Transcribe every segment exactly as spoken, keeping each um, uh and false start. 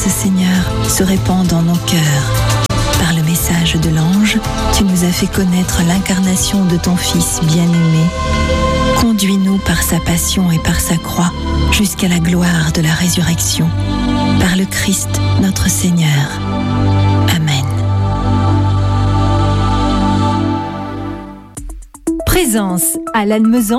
grâce, Seigneur, se répand dans nos cœurs. Par le message de l'ange, tu nous as fait connaître l'incarnation de ton Fils bien-aimé. Conduis-nous par sa passion et par sa croix jusqu'à la gloire de la résurrection. Par le Christ, notre Seigneur. Amen. Présence à Lannemezan,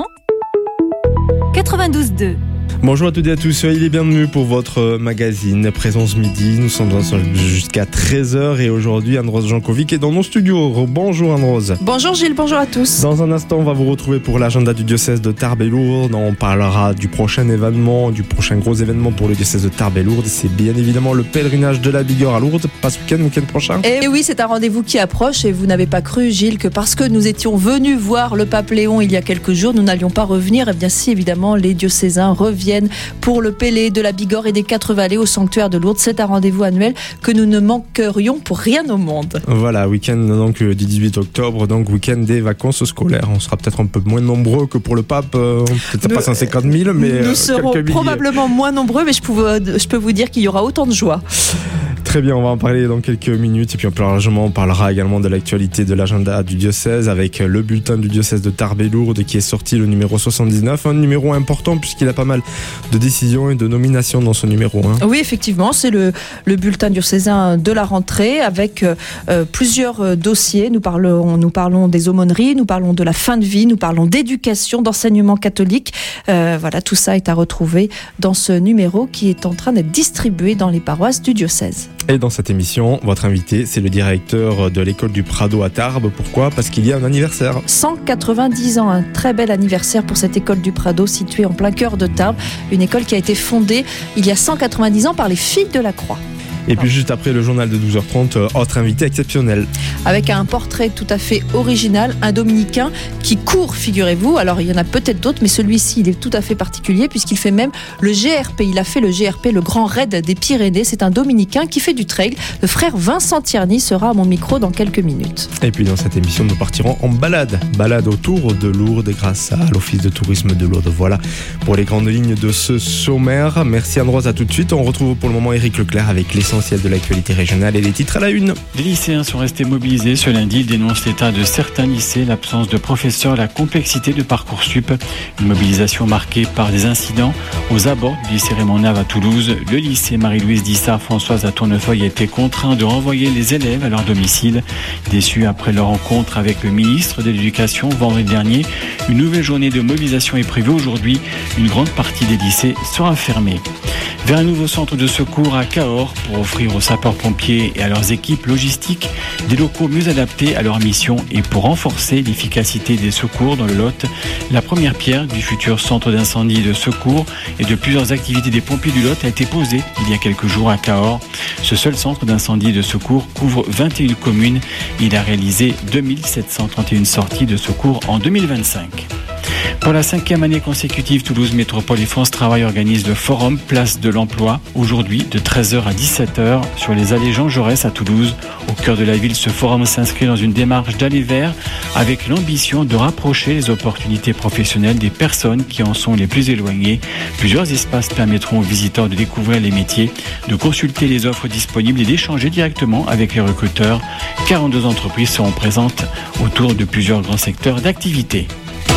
quatre-vingt-douze deux. Bonjour à toutes et à tous, soyez les bienvenus pour votre magazine Présence Midi. Nous sommes ensemble jusqu'à treize heures et aujourd'hui Anne-Rose Jankovic est dans nos studios. Bonjour Anne-Rose. Bonjour Gilles, bonjour à tous. Dans un instant, on va vous retrouver pour l'agenda du diocèse de Tarbes et Lourdes. On parlera du prochain événement, du prochain gros événement pour le diocèse de Tarbes et Lourdes. C'est bien évidemment le pèlerinage de la Bigorre à Lourdes, pas ce week-end, week-end prochain. Et oui, c'est un rendez-vous qui approche et vous n'avez pas cru Gilles que parce que nous étions venus voir le pape Léon il y a quelques jours, nous n'allions pas revenir. Eh bien si, évidemment, les diocésains reviennent pour le Pélé de la Bigorre et des Quatre Vallées au sanctuaire de Lourdes. C'est un rendez-vous annuel que nous ne manquerions pour rien au monde. Voilà, week-end donc du dix-huit octobre, donc week-end des vacances scolaires. On sera peut-être un peu moins nombreux que pour le pape, euh, peut-être nous, pas cent cinquante mille, mais nous euh, serons quelques probablement moins nombreux, mais je peux, je peux vous dire qu'il y aura autant de joie. Très bien, on va en parler dans quelques minutes et puis plus largement on parlera également de l'actualité de l'agenda du diocèse avec le bulletin du diocèse de Tarbes et Lourdes qui est sorti, le numéro soixante-dix-neuf, un numéro important puisqu'il a pas mal de décisions et de nominations dans ce numéro. Hein. Oui, effectivement, c'est le, le bulletin diocésain de la rentrée avec euh, plusieurs dossiers. Nous parlons, nous parlons des aumôneries, nous parlons de la fin de vie, nous parlons d'éducation, d'enseignement catholique. Euh, voilà, tout ça est à retrouver dans ce numéro qui est en train d'être distribué dans les paroisses du diocèse. Et dans cette émission, votre invité, c'est le directeur de l'école du Prado à Tarbes. Pourquoi ? Parce qu'il y a un anniversaire. cent quatre-vingt-dix ans, un très bel anniversaire pour cette école du Prado située en plein cœur de Tarbes. Une école qui a été fondée il y a cent quatre-vingt-dix ans par les Filles de la Croix. Et puis juste après le journal de douze heures trente, autre invité exceptionnel. Avec un portrait tout à fait original, un dominicain qui court, figurez-vous. Alors il y en a peut-être d'autres, mais celui-ci il est tout à fait particulier puisqu'il fait même le G R P. Il a fait le G R P, le Grand Raid des Pyrénées. C'est un dominicain qui fait du trail. Le frère Vincent Tierney sera à mon micro dans quelques minutes. Et puis dans cette émission, nous partirons en balade. Balade autour de Lourdes grâce à l'Office de tourisme de Lourdes. Voilà pour les grandes lignes de ce sommaire. Merci Anne-Rose, à tout de suite. On retrouve pour le moment Éric Leclerc avec l'essentiel de l'actualité régionale et les titres à la une. Les lycéens sont restés mobilisés. Ce lundi, ils dénoncent l'état de certains lycées, l'absence de professeurs, la complexité de Parcoursup. Une mobilisation marquée par des incidents aux abords du lycée Raymond Nave à Toulouse. Le lycée Marie-Louise Dissart Françoise à Tournefeuille a été contraint de renvoyer les élèves à leur domicile. Déçus après leur rencontre avec le ministre de l'Éducation vendredi dernier, une nouvelle journée de mobilisation est prévue aujourd'hui. Une grande partie des lycées sera fermée. Vers un nouveau centre de secours à Cahors pour offrir aux sapeurs-pompiers et à leurs équipes logistiques des locaux mieux adaptés à leur mission et pour renforcer l'efficacité des secours dans le Lot. La première pierre du futur centre d'incendie et de secours et de plusieurs activités des pompiers du Lot a été posée il y a quelques jours à Cahors. Ce seul centre d'incendie et de secours couvre vingt et une communes. Il a réalisé deux mille sept cent trente et une sorties de secours en deux mille vingt-cinq. Pour la cinquième année consécutive, Toulouse Métropole et France Travail organisent le forum Place de l'Emploi, aujourd'hui de treize heures à dix-sept heures sur les allées Jean Jaurès à Toulouse. Au cœur de la ville, ce forum s'inscrit dans une démarche d'aller vers avec l'ambition de rapprocher les opportunités professionnelles des personnes qui en sont les plus éloignées. Plusieurs espaces permettront aux visiteurs de découvrir les métiers, de consulter les offres disponibles et d'échanger directement avec les recruteurs. quarante-deux entreprises seront présentes autour de plusieurs grands secteurs d'activité.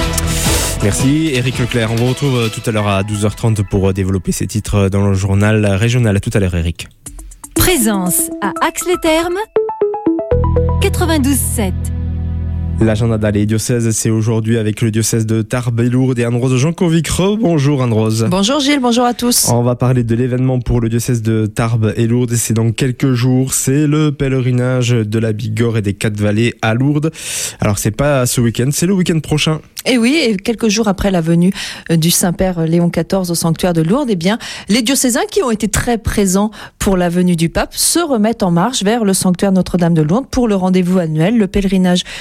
Merci Éric Leclerc. On vous retrouve tout à l'heure à douze heures trente pour développer ces titres dans le journal régional. À tout à l'heure Éric. Présence à Ax-les-Thermes, quatre-vingt-douze sept. L'agenda des diocèses, c'est aujourd'hui avec le diocèse de Tarbes et Lourdes et Anne-Rose Jankovic. Bonjour Anne-Rose. Bonjour Gilles, bonjour à tous. On va parler de l'événement pour le diocèse de Tarbes et Lourdes. C'est dans quelques jours. C'est le pèlerinage de la Bigorre et des Quatre Vallées à Lourdes. Alors c'est pas ce week-end, c'est le week-end prochain. Et oui, et quelques jours après la venue du Saint-Père Léon quatorze au sanctuaire de Lourdes, eh bien, les diocésains qui ont été très présents pour la venue du pape se remettent en marche vers le sanctuaire Notre-Dame de Lourdes pour le rendez-vous annuel, le pèlerinage de la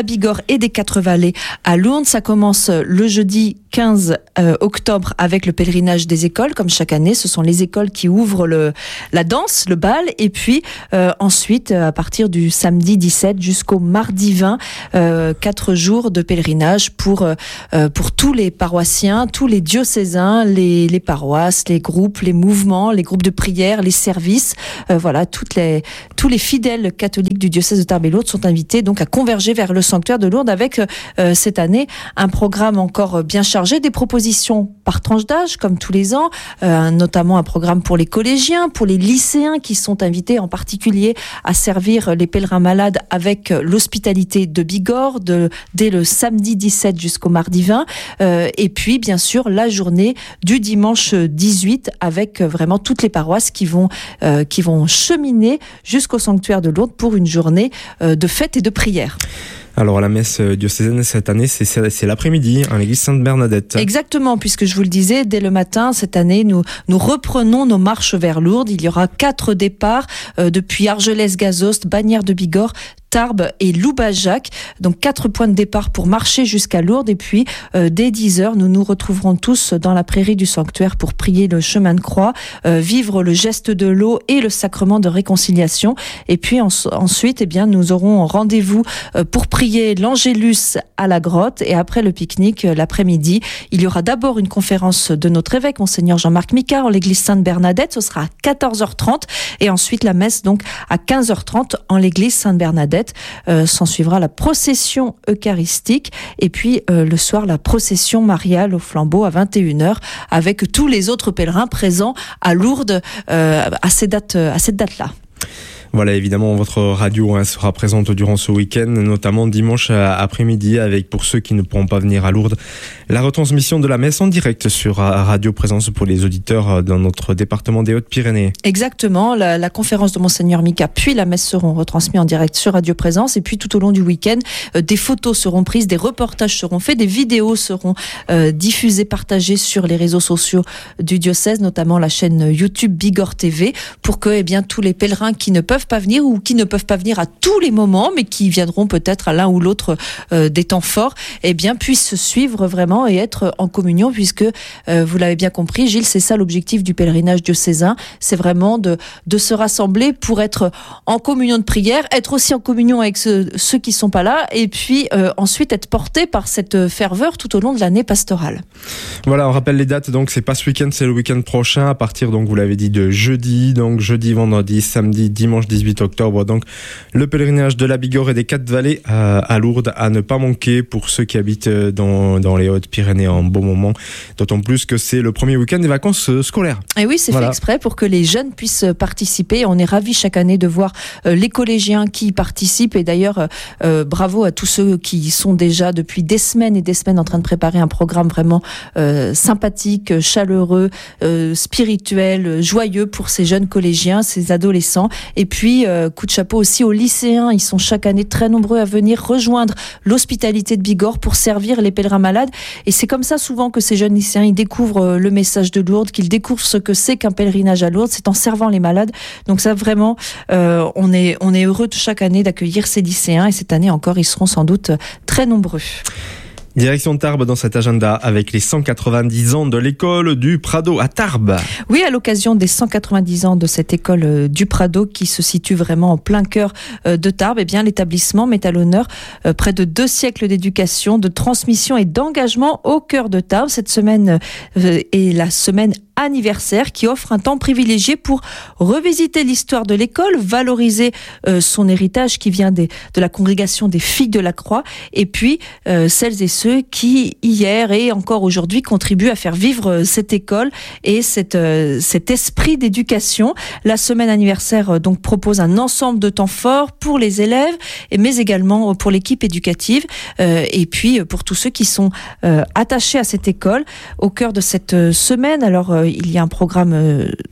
Bigorre et des Quatre-Vallées à Lourdes. Ça commence le jeudi quinze euh, octobre avec le pèlerinage des écoles, comme chaque année. Ce sont les écoles qui ouvrent le, la danse, le bal, et puis euh, ensuite, à partir du samedi dix-sept jusqu'au mardi vingt, euh, quatre jours de pèlerinage pour, euh, pour tous les paroissiens, tous les diocésains, les, les paroisses, les groupes, les mouvements, les groupes de prière, les services. Euh, voilà, toutes les, tous les fidèles catholiques du diocèse de Tarbes et Lourdes sont invités donc à converger vers le sanctuaire de Lourdes avec euh, cette année un programme encore bien chargé, des propositions par tranche d'âge comme tous les ans, euh, notamment un programme pour les collégiens, pour les lycéens qui sont invités en particulier à servir les pèlerins malades avec l'hospitalité de Bigorre de, dès le samedi dix-sept jusqu'au mardi vingt, euh, et puis bien sûr la journée du dimanche dix-huit avec vraiment toutes les paroisses qui vont, euh, qui vont cheminer jusqu'au sanctuaire de Lourdes pour une journée euh, de fête et de prière. Alors la messe diocésaine cette année, c'est, c'est l'après-midi en l'église Sainte-Bernadette. Exactement, puisque je vous le disais, dès le matin, cette année, nous, nous reprenons nos marches vers Lourdes. Il y aura quatre départs euh, depuis Argelès-Gazost, Bagnères de Bigorre, Tarbes et Loubajac. Donc quatre points de départ pour marcher jusqu'à Lourdes. Et puis, euh, dès dix heures, nous nous retrouverons tous dans la prairie du sanctuaire pour prier le chemin de croix, euh, vivre le geste de l'eau et le sacrement de réconciliation. Et puis en, ensuite, eh bien, nous aurons rendez-vous euh, pour prier l'Angélus à la grotte. Et après le pique-nique, euh, l'après-midi, il y aura d'abord une conférence de notre évêque, Monseigneur Jean-Marc Micard, en l'église Sainte-Bernadette. Ce sera à quatorze heures trente. Et ensuite, la messe, donc, à quinze heures trente en l'église Sainte-Bernadette. Euh, s'en suivra la procession eucharistique et puis euh, le soir la procession mariale au flambeau à vingt et une heures avec tous les autres pèlerins présents à Lourdes euh, à, ces dates, à cette date-là. Voilà, évidemment, votre radio hein, sera présente durant ce week-end, notamment dimanche après-midi, avec, pour ceux qui ne pourront pas venir à Lourdes, la retransmission de la messe en direct sur Radio Présence pour les auditeurs dans notre département des Hautes-Pyrénées. Exactement, la, la conférence de Monseigneur Micard puis la messe seront retransmises en direct sur Radio Présence, et puis tout au long du week-end, euh, des photos seront prises, des reportages seront faits, des vidéos seront euh, diffusées, partagées sur les réseaux sociaux du diocèse, notamment la chaîne YouTube Bigorre T V, pour que eh bien, tous les pèlerins qui ne peuvent pas venir ou qui ne peuvent pas venir à tous les moments, mais qui viendront peut-être à l'un ou l'autre euh, des temps forts, eh bien puissent suivre vraiment et être en communion, puisque euh, vous l'avez bien compris, Gilles, c'est ça l'objectif du pèlerinage diocésain, c'est vraiment de, de se rassembler pour être en communion de prière, être aussi en communion avec ceux, ceux qui sont pas là, et puis euh, ensuite être porté par cette ferveur tout au long de l'année pastorale. Voilà, on rappelle les dates, donc c'est pas ce week-end, c'est le week-end prochain, à partir, donc vous l'avez dit, de jeudi, donc jeudi, vendredi, samedi, dimanche dix-huit octobre, donc le pèlerinage de la Bigorre et des Quatre-Vallées à, à Lourdes à ne pas manquer pour ceux qui habitent dans, dans les Hautes-Pyrénées en beau moment, d'autant plus que c'est le premier week-end des vacances scolaires. Et oui, c'est voilà. Fait exprès pour que les jeunes puissent participer. On est ravis chaque année de voir euh, les collégiens qui participent, et d'ailleurs euh, bravo à tous ceux qui sont déjà depuis des semaines et des semaines en train de préparer un programme vraiment euh, sympathique, chaleureux, euh, spirituel, joyeux pour ces jeunes collégiens, ces adolescents. Et puis Puis, euh, coup de chapeau aussi aux lycéens. Ils sont chaque année très nombreux à venir rejoindre l'hospitalité de Bigorre pour servir les pèlerins malades. Et c'est comme ça souvent que ces jeunes lycéens, ils découvrent le message de Lourdes, qu'ils découvrent ce que c'est qu'un pèlerinage à Lourdes. C'est en servant les malades. Donc ça, vraiment, euh, on est, on est heureux chaque année d'accueillir ces lycéens. Et cette année encore, ils seront sans doute très nombreux. Direction Tarbes dans cet agenda avec les cent quatre-vingt-dix ans de l'école du Prado à Tarbes. Oui, à l'occasion des cent quatre-vingt-dix ans de cette école du Prado qui se situe vraiment en plein cœur de Tarbes, eh bien, l'établissement met à l'honneur près de deux siècles d'éducation, de transmission et d'engagement au cœur de Tarbes. Cette semaine est la semaine anniversaire qui offre un temps privilégié pour revisiter l'histoire de l'école, valoriser euh, son héritage qui vient des, de la congrégation des Filles de la Croix, et puis euh, celles et ceux qui hier et encore aujourd'hui contribuent à faire vivre cette école et cette, euh, cet esprit d'éducation. La semaine anniversaire euh, donc propose un ensemble de temps forts pour les élèves, mais également pour l'équipe éducative euh, et puis pour tous ceux qui sont euh, attachés à cette école. Au cœur de cette semaine, alors euh, il y a un programme euh,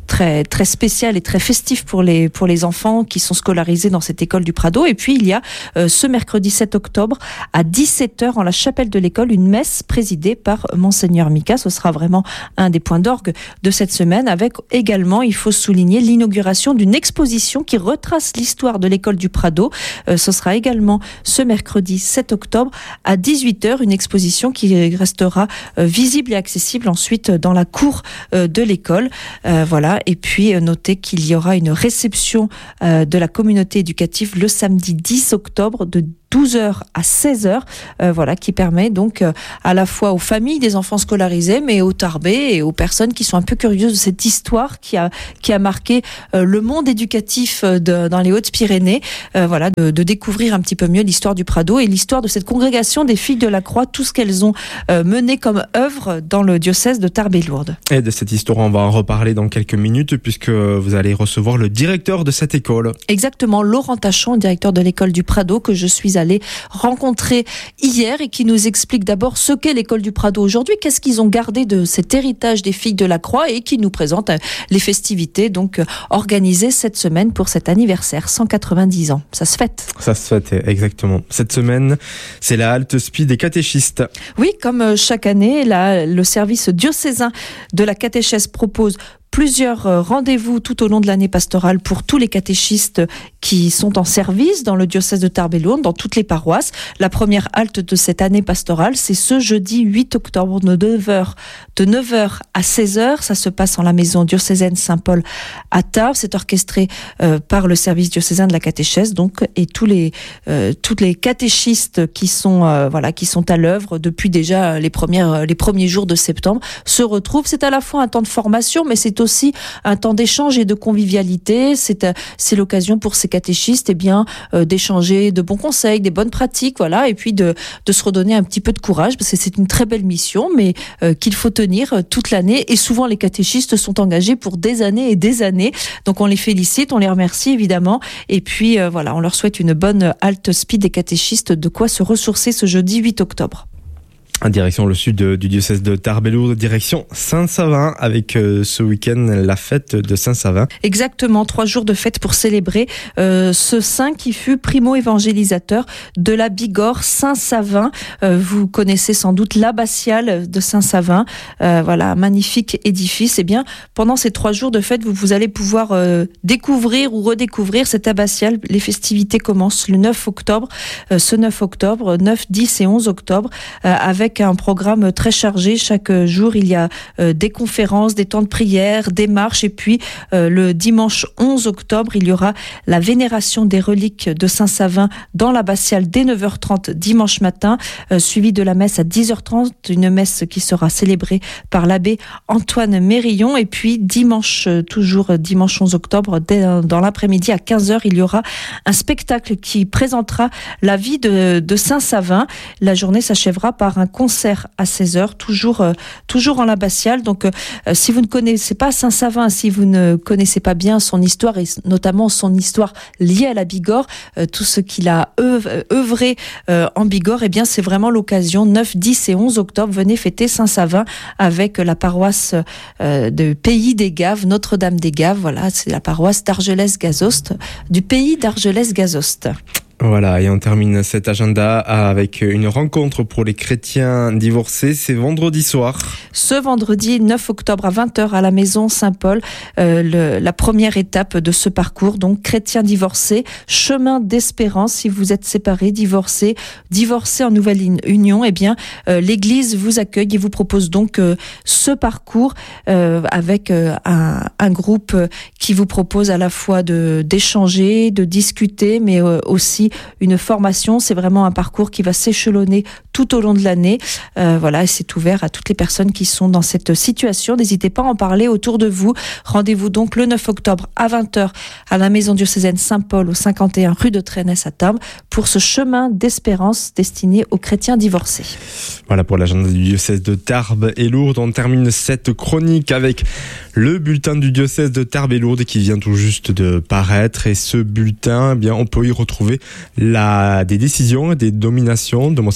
très très spécial et très festif pour les pour les enfants qui sont scolarisés dans cette école du Prado. Et puis il y a euh, ce mercredi sept octobre à dix-sept heures en la chapelle de l'école une messe présidée par Monseigneur Mika. Ce sera vraiment un des points d'orgue de cette semaine, avec également, il faut souligner, l'inauguration d'une exposition qui retrace l'histoire de l'école du Prado. Euh, ce sera également ce mercredi sept octobre à dix-huit heures, une exposition qui restera euh, visible et accessible ensuite dans la cour euh, de l'école. Euh, voilà. Et puis, euh, notez qu'il y aura une réception euh, de la communauté éducative le samedi dix octobre de douze heures à seize heures, euh, voilà, qui permet donc euh, à la fois aux familles des enfants scolarisés, mais aux Tarbais et aux personnes qui sont un peu curieuses de cette histoire qui a qui a marqué euh, le monde éducatif de, dans les Hautes-Pyrénées, euh, voilà, de, de découvrir un petit peu mieux l'histoire du Prado et l'histoire de cette congrégation des Filles de la Croix, tout ce qu'elles ont euh, mené comme œuvre dans le diocèse de Tarbes et Lourdes. Et de cette histoire, on va en reparler dans quelques minutes puisque vous allez recevoir le directeur de cette école. Exactement, Laurent Tachon, directeur de l'école du Prado, que je suis allée rencontrer hier et qui nous explique d'abord ce qu'est l'école du Prado aujourd'hui, qu'est-ce qu'ils ont gardé de cet héritage des Filles de la Croix et qui nous présente les festivités donc organisées cette semaine pour cet anniversaire, cent quatre-vingt-dix ans. Ça se fête. Ça se fête, exactement. Cette semaine, c'est la halte spi des catéchistes. Oui, comme chaque année, là, le service diocésain de la catéchèse propose plusieurs rendez-vous tout au long de l'année pastorale pour tous les catéchistes qui sont en service dans le diocèse de Tarbes et Lourdes, dans toutes les paroisses. La première halte de cette année pastorale, c'est ce jeudi huit octobre de neuf heures, de neuf heures à seize heures. Ça se passe en la maison diocésaine Saint-Paul à Tarbes. C'est orchestré euh, par le service diocésain de la catéchèse, donc, et tous les euh, toutes les catéchistes qui sont euh, voilà qui sont à l'œuvre depuis déjà les premières les premiers jours de septembre se retrouvent. C'est à la fois un temps de formation, mais c'est aussi un temps d'échange et de convivialité. C'est, c'est l'occasion pour ces catéchistes eh bien, euh, d'échanger de bons conseils, des bonnes pratiques, voilà, et puis de, de se redonner un petit peu de courage, parce que c'est une très belle mission, mais euh, qu'il faut tenir toute l'année. Et souvent, les catéchistes sont engagés pour des années et des années. Donc, on les félicite, on les remercie, évidemment. Et puis, euh, voilà, on leur souhaite une bonne halte speed des catéchistes, de quoi se ressourcer ce jeudi huit octobre. En direction le sud du diocèse de Tarbes et Lourdes, direction Saint-Savin, avec euh, ce week-end la fête de Saint-Savin. Exactement, trois jours de fête pour célébrer euh, ce saint qui fut primo-évangélisateur de la Bigorre, Saint-Savin. Euh, vous connaissez sans doute l'abbatiale de Saint-Savin, euh, voilà, magnifique édifice. Eh bien, pendant ces trois jours de fête, vous, vous allez pouvoir euh, découvrir ou redécouvrir cette abbatiale. Les festivités commencent le neuf octobre, euh, ce neuf octobre, neuf, dix et onze octobre, euh, avec avec un programme très chargé. Chaque jour, il y a euh, des conférences, des temps de prière, des marches. Et puis, euh, le dimanche onze octobre, il y aura la vénération des reliques de Saint-Savin dans l'abbatiale dès neuf heures trente dimanche matin, euh, suivi de la messe à dix heures trente, une messe qui sera célébrée par l'abbé Antoine Mérillon. Et puis, dimanche, toujours dimanche onze octobre, dès, dans l'après-midi à quinze heures, il y aura un spectacle qui présentera la vie de, de Saint-Savin. La journée s'achèvera par un concert à seize heures, toujours, euh, toujours en l'abbatiale. Donc, euh, si vous ne connaissez pas Saint-Savin, si vous ne connaissez pas bien son histoire, et notamment son histoire liée à la Bigorre, euh, tout ce qu'il a œuvré euh, en Bigorre, eh bien, c'est vraiment l'occasion. neuf, dix et onze octobre, venez fêter Saint-Savin avec la paroisse euh, de Pays des Gaves, Notre-Dame des Gaves. Voilà, c'est la paroisse d'Argelès-Gazost, du pays d'Argelès-Gazost. Voilà, et on termine cet agenda avec une rencontre pour les chrétiens divorcés. C'est vendredi soir. Ce vendredi neuf octobre à vingt heures à la maison Saint-Paul, euh, le, la première étape de ce parcours, donc chrétiens divorcés, chemin d'espérance. Si vous êtes séparés, divorcés, divorcés en nouvelle union, eh bien, euh, l'Église vous accueille et vous propose donc euh, ce parcours euh, avec euh, un, un groupe qui vous propose à la fois de d'échanger, de discuter, mais euh, aussi une formation. C'est vraiment un parcours qui va s'échelonner tout au long de l'année. Euh, voilà, et c'est ouvert à toutes les personnes qui sont dans cette situation. N'hésitez pas à en parler autour de vous. Rendez-vous donc le neuf octobre à vingt heures à la maison diocésaine Saint-Paul au cinquante et un rue de Trénès à Tarbes pour ce chemin d'espérance destiné aux chrétiens divorcés. Voilà pour l'agenda du diocèse de Tarbes et Lourdes. On termine cette chronique avec le bulletin du diocèse de Tarbes et Lourdes qui vient tout juste de paraître. Et ce bulletin, eh bien, on peut y retrouver la, des décisions et des nominations de Monseigneur Jean-Marc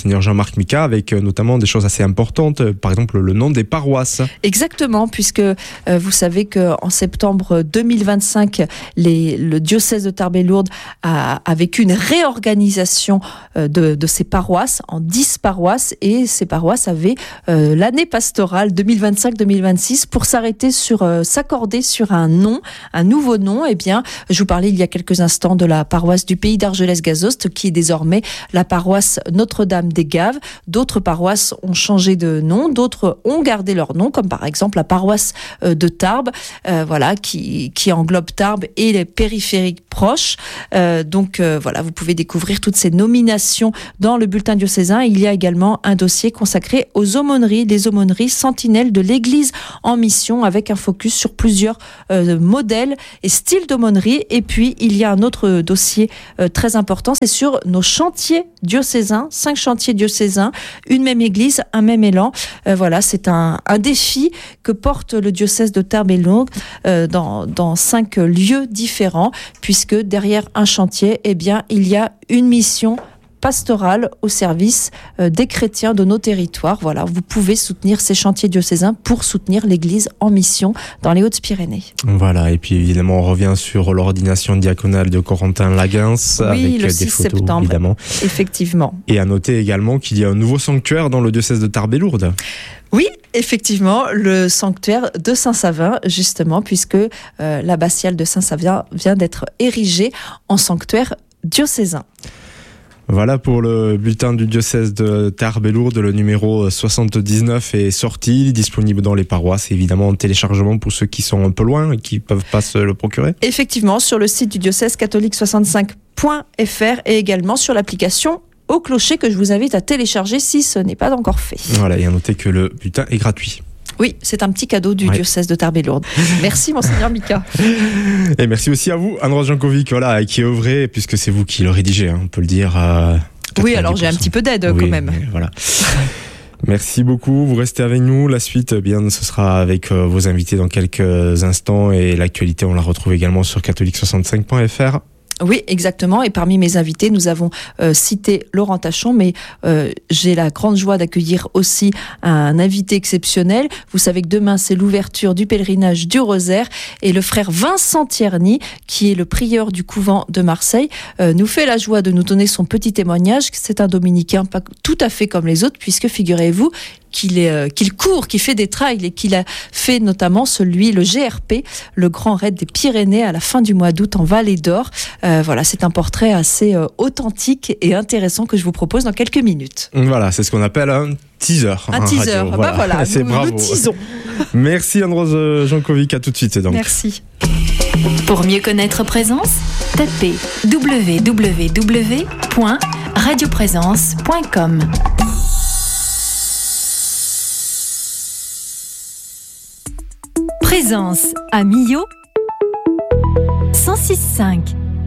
remarque Mika, avec notamment des choses assez importantes, par exemple le nom des paroisses. Exactement, puisque euh, vous savez qu'en septembre deux mille vingt-cinq, les, le diocèse de Tarbes et Lourdes a, a vécu une réorganisation euh, de, de ses paroisses en dix paroisses, et ces paroisses avaient euh, l'année pastorale deux mille vingt-cinq deux mille vingt-six pour s'arrêter sur, euh, s'accorder sur un nom, un nouveau nom. Eh bien, je vous parlais il y a quelques instants de la paroisse du Pays d'Argelès-Gazost, qui est désormais la paroisse Notre-Dame des Gaves. D'autres paroisses ont changé de nom, d'autres ont gardé leur nom, comme par exemple la paroisse de Tarbes, euh, voilà, qui, qui englobe Tarbes et les périphériques proches. Euh, donc euh, voilà, vous pouvez découvrir toutes ces nominations dans le bulletin diocésain. Il y a également un dossier consacré aux aumôneries, les aumôneries sentinelles de l'Église en mission, avec un focus sur plusieurs euh, modèles et styles d'aumônerie. Et puis il y a un autre dossier euh, très important, c'est sur nos chantiers diocésains, cinq chantiers diocésains, une même église, un même élan. Euh, voilà, c'est un, un défi que porte le diocèse de Tarbes et Lourdes euh, dans, dans cinq lieux différents, puisque derrière un chantier, eh bien, il y a une mission pastorale au service euh, des chrétiens de nos territoires. Voilà, vous pouvez soutenir ces chantiers diocésains pour soutenir l'Église en mission dans les Hautes-Pyrénées. Voilà, et puis évidemment on revient sur l'ordination diaconale de Corentin Laguens, oui, avec le des six photos septembre, évidemment. Effectivement. Et à noter également qu'il y a un nouveau sanctuaire dans le diocèse de Tarbes et Lourdes. Oui, effectivement, le sanctuaire de Saint-Savin, justement, puisque euh, l'abbatiale de Saint-Savin vient d'être érigée en sanctuaire diocésain. Voilà pour le bulletin du diocèse de Tarbes et Lourdes, le numéro soixante-dix-neuf est sorti, il est disponible dans les paroisses, évidemment en téléchargement pour ceux qui sont un peu loin et qui ne peuvent pas se le procurer. Effectivement, sur le site du diocèse catholique soixante-cinq point f r et également sur l'application Au Clocher que je vous invite à télécharger si ce n'est pas encore fait. Voilà, et à noter que le bulletin est gratuit. Oui, c'est un petit cadeau du ouais. diocèse de Tarbes et Lourdes. Merci, Monseigneur Mika. Et merci aussi à vous, Ambroise Jankovic, voilà, qui est œuvré, puisque c'est vous qui le rédigez, hein, on peut le dire. Euh, oui, alors j'ai un petit peu d'aide oui, quand même. Voilà. Merci beaucoup, vous restez avec nous. La suite, eh bien, ce sera avec euh, vos invités dans quelques instants, et l'actualité, on la retrouve également sur catholique soixante-cinq point f r. Oui, exactement. Et parmi mes invités, nous avons euh, cité Laurent Tachon, mais euh, j'ai la grande joie d'accueillir aussi un invité exceptionnel. Vous savez que demain, c'est l'ouverture du pèlerinage du Rosaire, et le frère Vincent Tierney, qui est le prieur du couvent de Marseille, euh, nous fait la joie de nous donner son petit témoignage. C'est un dominicain pas tout à fait comme les autres, puisque figurez-vous qu'il est, euh, qu'il court, qu'il fait des trails, et qu'il a fait notamment celui, le G R P, le grand raid des Pyrénées à la fin du mois d'août en Vallée d'Or. Euh, voilà, c'est un portrait assez euh, authentique et intéressant que je vous propose dans quelques minutes. Voilà, c'est ce qu'on appelle un teaser. Un teaser, radio. Bah voilà, voilà c'est nous, bravo. nous teasons. Merci Ambroise Jankovic, à tout de suite. Donc. Merci. Pour mieux connaître Présence, tapez w w w point radio présence point com. Présence à Millau, cent six virgule cinq.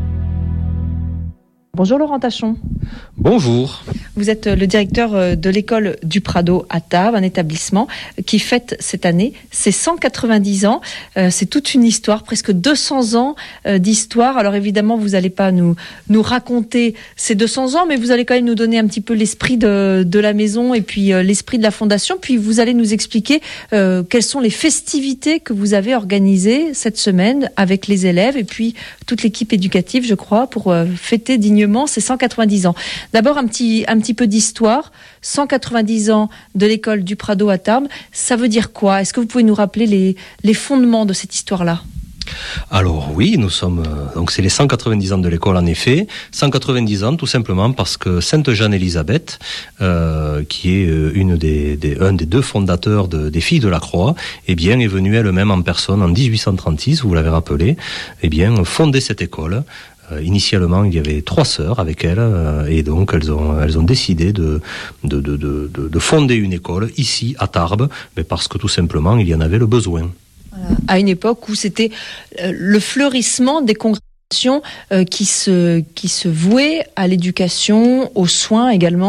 Bonjour Laurent Tachon. Bonjour. Vous êtes le directeur de l'école du Prado à Tarbes, un établissement qui fête cette année ses cent quatre-vingt-dix ans. Euh, c'est toute une histoire, presque deux cents ans euh, d'histoire. Alors évidemment, vous n'allez pas nous, nous raconter ces deux cents ans, mais vous allez quand même nous donner un petit peu l'esprit de, de la maison et puis euh, l'esprit de la fondation. Puis vous allez nous expliquer euh, quelles sont les festivités que vous avez organisées cette semaine avec les élèves et puis toute l'équipe éducative, je crois, pour euh, fêter dignement ces cent quatre-vingt-dix ans. D'abord, un petit, un petit peu d'histoire. cent quatre-vingt-dix ans de l'école du Prado à Tarbes, ça veut dire quoi ? Est-ce que vous pouvez nous rappeler les, les fondements de cette histoire-là ? Alors oui, nous sommes donc c'est les cent quatre-vingt-dix ans de l'école en effet, cent quatre-vingt-dix ans tout simplement parce que Sainte Jeanne Élisabeth, euh, qui est une des, des un des deux fondateurs de, des Filles de la Croix, eh bien est venue elle-même en personne en dix-huit cent trente-six, vous l'avez rappelé, eh bien fonder cette école. Euh, initialement, il y avait trois sœurs avec elle, euh, et donc elles ont elles ont décidé de de de de, de fonder une école ici à Tarbes, mais parce que tout simplement il y en avait le besoin. Voilà. À une époque où c'était euh, le fleurissement des congrégations euh, qui se qui se vouaient à l'éducation, aux soins également.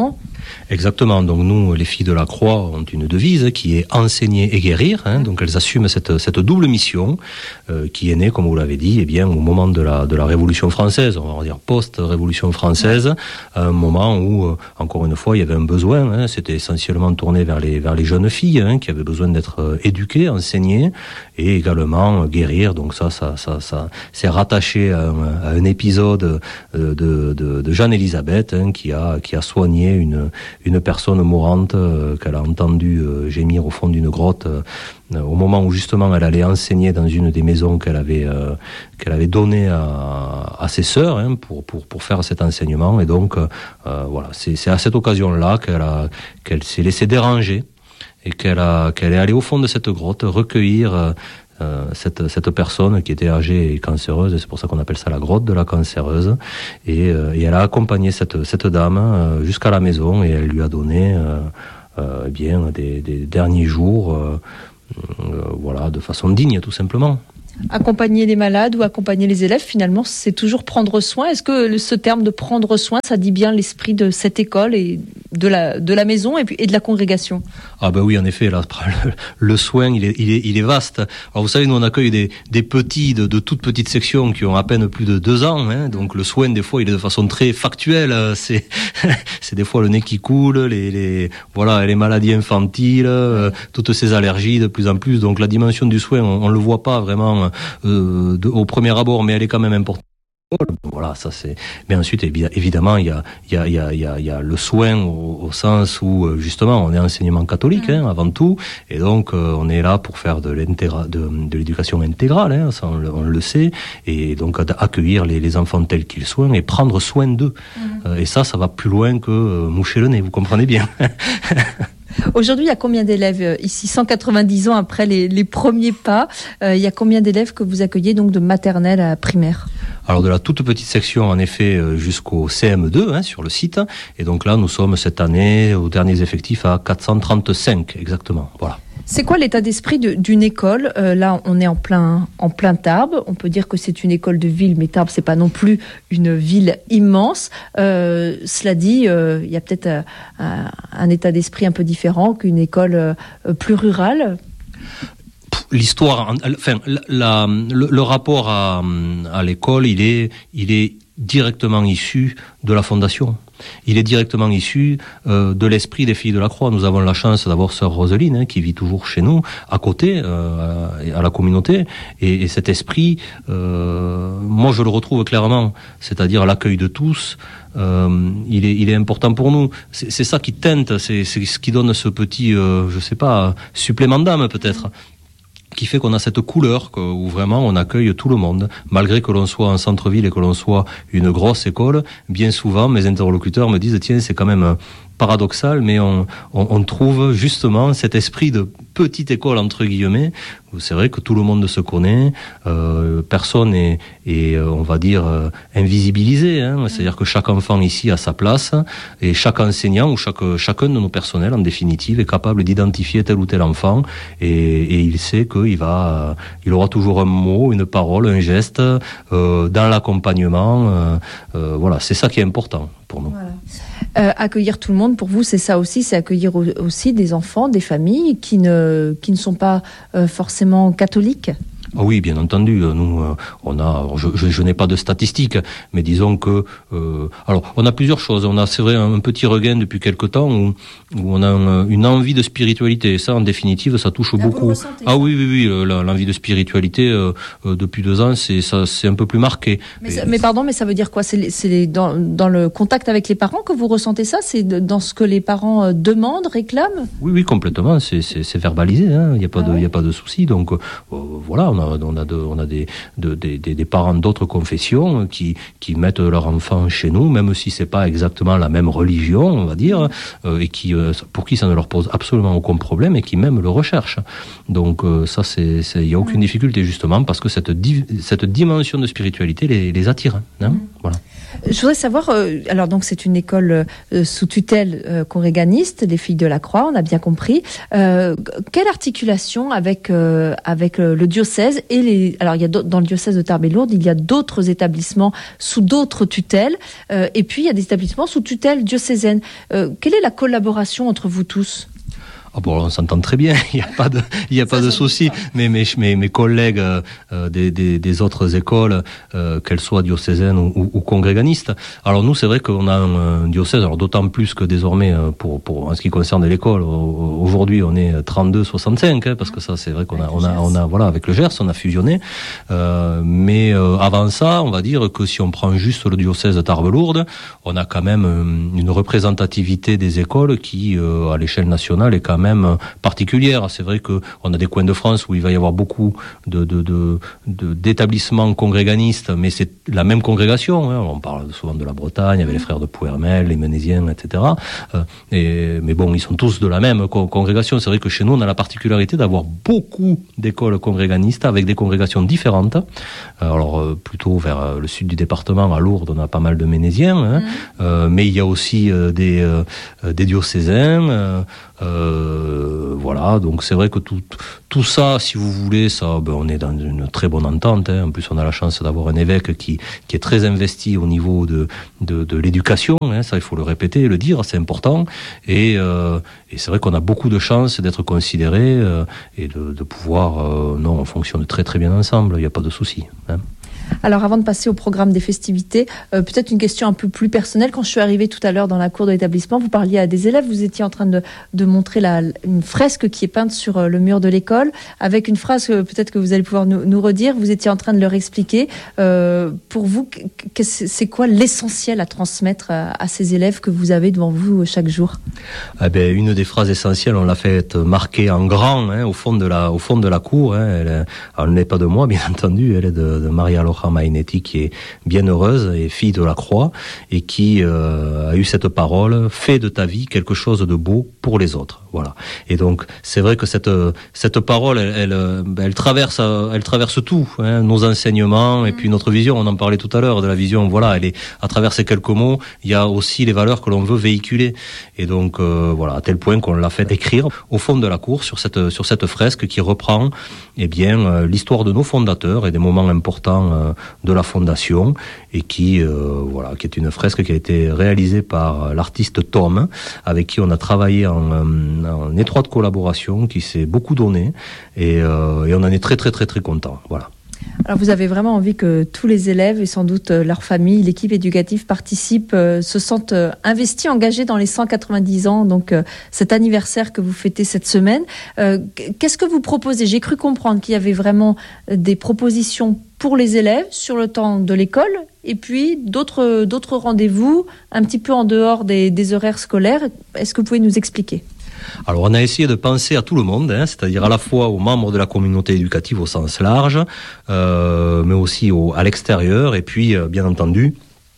Exactement. Donc nous, les filles de la Croix ont une devise qui est enseigner et guérir. Hein. Donc elles assument cette cette double mission euh, qui est née, comme vous l'avez dit, eh bien au moment de la de la Révolution française, on va dire post-Révolution française, un moment où euh, encore une fois il y avait un besoin. Hein. C'était essentiellement tourné vers les vers les jeunes filles hein, qui avaient besoin d'être euh, éduquées, enseignées et également euh, guérir. Donc ça ça ça ça c'est rattaché à un, à un épisode de de, de, de Jeanne-Élisabeth hein, qui a qui a soigné une une personne mourante euh, qu'elle a entendu euh, gémir au fond d'une grotte euh, au moment où justement elle allait enseigner dans une des maisons qu'elle avait euh, qu'elle avait donné à, à ses sœurs hein, pour pour pour faire cet enseignement. Et donc euh, voilà, c'est c'est à cette occasion-là qu'elle a qu'elle s'est laissée déranger et qu'elle a qu'elle est allée au fond de cette grotte recueillir euh, Euh, cette, cette personne qui était âgée et cancéreuse, et c'est pour ça qu'on appelle ça la grotte de la cancéreuse, et, euh, et elle a accompagné cette, cette dame euh, jusqu'à la maison et elle lui a donné euh, euh, eh bien, des, des derniers jours euh, euh, voilà, de façon digne tout simplement. Accompagner les malades ou accompagner les élèves, finalement, c'est toujours prendre soin. Est-ce que ce terme de prendre soin, ça dit bien l'esprit de cette école et de la, de la maison et, puis, et de la congrégation? Ah ben oui, en effet, là, le, le soin, il est, il est, il est vaste. Alors vous savez, nous on accueille des, des petits de, de toutes petites sections qui ont à peine plus de deux ans. Hein, donc le soin, des fois, il est de façon très factuelle. C'est, c'est des fois le nez qui coule, les, les, voilà, les maladies infantiles, euh, toutes ces allergies de plus en plus. Donc la dimension du soin, on, on le voit pas vraiment euh, de, au premier abord, mais elle est quand même importante. Voilà, ça c'est. Mais ensuite, évidemment, il y a, il y a, il y a, il y a, il y a le soin au, au sens où justement, on est enseignement catholique hein, avant tout, et donc euh, on est là pour faire de l'intégra, de, de l'éducation intégrale, hein, ça on le, on le sait, et donc accueillir les, les enfants tels qu'ils sont et prendre soin d'eux. Mmh. Euh, et ça, ça va plus loin que euh, moucher le nez. Vous comprenez bien. Aujourd'hui, il y a combien d'élèves ici, cent quatre-vingt-dix ans après les, les premiers pas, euh, il y a combien d'élèves que vous accueillez donc de maternelle à primaire? Alors de la toute petite section en effet jusqu'au C M deux hein, sur le site, et donc là nous sommes cette année aux derniers effectifs à quatre cent trente-cinq exactement. Voilà. C'est quoi l'état d'esprit de, d'une école? euh, Là, on est en plein, en plein Tarbes. On peut dire que c'est une école de ville, mais Tarbes, c'est pas non plus une ville immense. Euh, cela dit, euh, il y a peut-être euh, un, un état d'esprit un peu différent qu'une école euh, plus rurale. L'histoire, enfin, la, la, le, le rapport à, à l'école, il est, il est directement issu de la fondation. Il est directement issu euh, de l'esprit des filles de la Croix. Nous avons la chance d'avoir sœur Roseline hein, qui vit toujours chez nous, à côté, euh, à, à la communauté. Et, et cet esprit, euh, moi je le retrouve clairement, c'est-à-dire l'accueil de tous. Euh, il est, il est important pour nous. C'est, c'est ça qui teinte, c'est, c'est ce qui donne ce petit, euh, je sais pas, supplément d'âme peut-être, qui fait qu'on a cette couleur où vraiment on accueille tout le monde, malgré que l'on soit en centre-ville et que l'on soit une grosse école. Bien souvent, mes interlocuteurs me disent tiens, c'est quand même paradoxal, mais on, on, on trouve justement cet esprit de petite école entre guillemets. C'est vrai que tout le monde se connaît, euh, personne est, est, on va dire, euh, invisibilisé. Hein, c'est-à-dire que chaque enfant ici a sa place et chaque enseignant ou chaque chacun de nos personnels, en définitive, est capable d'identifier tel ou tel enfant et, et il sait qu'il va, il aura toujours un mot, une parole, un geste euh, dans l'accompagnement. Euh, euh, voilà, c'est ça qui est important pour nous. Voilà. Euh, accueillir tout le monde, pour vous, c'est ça aussi, c'est accueillir aussi des enfants, des familles qui ne qui ne sont pas euh, forcément catholiques. Ah oui, bien entendu. Nous, euh, on a, je, je, je n'ai pas de statistiques, mais disons que, euh, alors, on a plusieurs choses. On a, c'est vrai, un petit regain depuis quelque temps où, où on a un, une envie de spiritualité. Et ça, en définitive, ça touche Là, beaucoup. Ah ça. oui, oui, oui. La, l'envie de spiritualité euh, euh, depuis deux ans, c'est ça, c'est un peu plus marqué. Mais, ça, mais pardon, mais ça veut dire quoi? C'est, les, c'est les, dans, dans le contact avec les parents que vous ressentez ça? C'est dans ce que les parents demandent, réclament? Oui, oui, complètement. C'est, c'est, c'est verbalisé. Hein. Il n'y a pas ah de, il ouais. y a pas de souci. Donc, euh, voilà, on a On a, de, on a des, de, des, des parents d'autres confessions qui, qui mettent leur enfant chez nous, même si c'est pas exactement la même religion, on va dire, euh, et qui, euh, pour qui ça ne leur pose absolument aucun problème et qui même le recherchent. Donc euh, ça, c'est, c'est, y a aucune difficulté justement parce que cette, di, cette dimension de spiritualité les, les attire. Hein, mmh. Voilà. Je voudrais savoir, euh, alors donc c'est une école euh, sous tutelle euh, congréganiste, les Filles de la Croix, on a bien compris. Euh, quelle articulation avec euh, avec euh, le diocèse et les, alors il y a dans le diocèse de Tarbes et Lourdes, il y a d'autres établissements sous d'autres tutelles, euh, et puis il y a des établissements sous tutelle diocésaine. Euh, quelle est la collaboration entre vous tous ? Ah bon, on s'entend très bien, il n'y a pas de, il y a pas de souci. Mais mes, mes, mes collègues euh, des, des, des autres écoles, euh, qu'elles soient diocésaines ou, ou, ou congréganistes. Alors nous, c'est vrai qu'on a un, un diocèse, alors d'autant plus que désormais, pour, pour en ce qui concerne l'école, aujourd'hui, on est trente-deux soixante-cinq, hein, parce que ça, c'est vrai qu'on a, on a, on a, voilà, avec le Gers, on a fusionné. Euh, mais euh, avant ça, on va dire que si on prend juste le diocèse de Tarbes-Lourdes, on a quand même une représentativité des écoles qui, euh, à l'échelle nationale, est quand même même particulière. C'est vrai que on a des coins de France où il va y avoir beaucoup de, de, de, de d'établissements congréganistes, mais c'est la même congrégation. Hein. On parle souvent de la Bretagne avec les frères de Pouermel, les Ménésiens, et cetera. Euh, et, mais bon, ils sont tous de la même co- congrégation. C'est vrai que chez nous, on a la particularité d'avoir beaucoup d'écoles congréganistes avec des congrégations différentes. Alors euh, plutôt vers le sud du département, à Lourdes, on a pas mal de Ménésiens, hein. Mmh. Euh, mais il y a aussi euh, des, euh, des diocésains. Euh, Euh, voilà, donc c'est vrai que tout, tout ça, si vous voulez, ça, ben on est dans une très bonne entente. Hein. En plus, on a la chance d'avoir un évêque qui, qui est très investi au niveau de, de, de l'éducation. Hein. Ça, il faut le répéter, le dire, c'est important. Et, euh, et c'est vrai qu'on a beaucoup de chance d'être considérés euh, et de, de pouvoir. Euh, non, on fonctionne très très bien ensemble. Il n'y a pas de souci. Hein. Alors avant de passer au programme des festivités, euh, peut-être une question un peu plus personnelle. Quand je suis arrivée tout à l'heure dans la cour de l'établissement, vous parliez à des élèves, vous étiez en train de, de montrer la, une fresque qui est peinte sur le mur de l'école, avec une phrase que peut-être que vous allez pouvoir nous, nous redire. Vous étiez en train de leur expliquer. Euh, pour vous, que, c'est quoi l'essentiel à transmettre à, à ces élèves que vous avez devant vous chaque jour ? Eh ben, une des phrases essentielles, on l'a fait marquer en grand hein, au fond de la, au fond de la cour. Hein. Elle, elle n'est pas de moi, bien entendu, elle est de, de Maria Loja Mainetti, qui est bien heureuse et fille de la Croix et qui euh, a eu cette parole: fais de ta vie quelque chose de beau pour les autres. Voilà. Et donc c'est vrai que cette cette parole, elle elle, elle traverse elle traverse tout, hein, nos enseignements et puis notre vision. On en parlait tout à l'heure de la vision. Voilà, elle est à travers ces quelques mots. Il y a aussi les valeurs que l'on veut véhiculer. Et donc euh, voilà, à tel point qu'on l'a fait écrire au fond de la cour sur cette sur cette fresque qui reprend eh bien euh, l'histoire de nos fondateurs et des moments importants euh, de la fondation et qui euh, voilà qui est une fresque qui a été réalisée par l'artiste Tom, avec qui on a travaillé en, en étroite collaboration, qui s'est beaucoup donné et, euh, et on en est très très très très content. Voilà. Alors vous avez vraiment envie que tous les élèves et sans doute leur famille, l'équipe éducative participent, euh, se sentent euh, investis, engagés dans les cent quatre-vingt-dix ans, donc euh, cet anniversaire que vous fêtez cette semaine. Euh, qu'est-ce que vous proposez ? J'ai cru comprendre qu'il y avait vraiment des propositions pour les élèves sur le temps de l'école et puis d'autres, d'autres rendez-vous un petit peu en dehors des, des horaires scolaires. Est-ce que vous pouvez nous expliquer ? Alors on a essayé de penser à tout le monde, hein, c'est-à-dire à la fois aux membres de la communauté éducative au sens large, euh, mais aussi au, à l'extérieur, et puis euh, bien entendu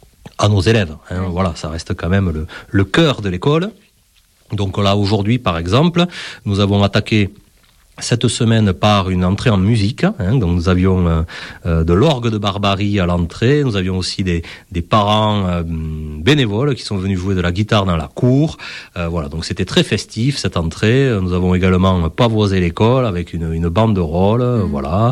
à nos élèves. Hein, voilà, ça reste quand même le, le cœur de l'école. Donc là aujourd'hui par exemple, nous avons attaqué cette semaine par une entrée en musique, hein, donc nous avions euh, euh, de l'orgue de Barbarie à l'entrée, nous avions aussi des, des parents euh, bénévoles qui sont venus jouer de la guitare dans la cour, euh, voilà, donc c'était très festif cette entrée. Nous avons également pavoisé l'école avec une, une banderole, mmh. voilà,